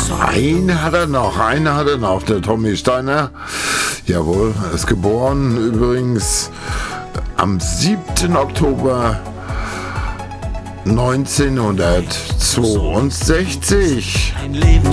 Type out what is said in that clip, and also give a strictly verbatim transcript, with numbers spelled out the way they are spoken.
Einen hat er noch, einen hat er noch, der Tommy Steiner. Jawohl, er ist geboren übrigens am siebten Oktober neunzehnhundertzweiundsechzig. Ein Leben